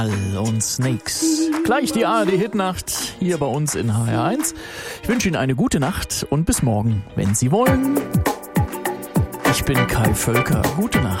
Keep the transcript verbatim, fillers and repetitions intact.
Und Snakes. Gleich die A R D-Hitnacht hier bei uns in H R eins. Ich wünsche Ihnen eine gute Nacht und bis morgen, wenn Sie wollen. Ich bin Kai Völker. Gute Nacht.